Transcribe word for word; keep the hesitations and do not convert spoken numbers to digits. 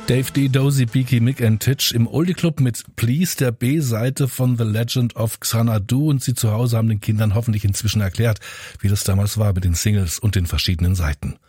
Dave D, Dozy, Beaky, Mick and Titch im Oldie Club mit Please, der B-Seite von The Legend of Xanadu, und sie zu Hause haben den Kindern hoffentlich inzwischen erklärt, wie das damals war mit den Singles und den verschiedenen Seiten.